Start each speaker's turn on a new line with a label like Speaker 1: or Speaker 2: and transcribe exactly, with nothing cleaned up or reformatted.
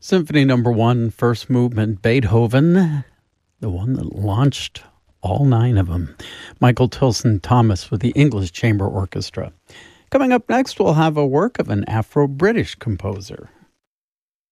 Speaker 1: Symphony Number One, First Movement, Beethoven, the one that launched all nine of them. Michael Tilson Thomas with the English Chamber Orchestra. Coming up next, we'll have a work of an Afro-British composer.